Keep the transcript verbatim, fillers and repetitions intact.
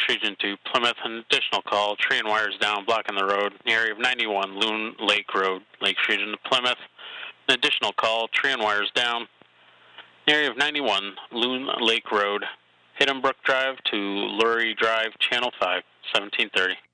Region two, Plymouth. An additional call, tree and wires down, blocking the road. In the area of ninety-one, Loon Lake Road, Lakes Region to Plymouth. An additional call, tree and wires down. In the area of ninety-one, Loon Lake Road, Hiddenbrook Drive to Lurie Drive, Channel five, seventeen thirty.